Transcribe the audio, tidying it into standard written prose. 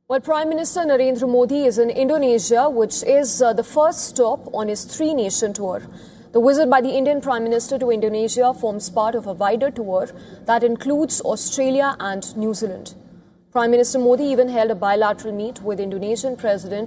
Well, Prime Minister Narendra Modi is in Indonesia, which is the first stop on his three-nation tour. The visit by the Indian Prime Minister to Indonesia forms part of a wider tour that includes Australia and New Zealand. Prime Minister Modi even held a bilateral meet with Indonesian President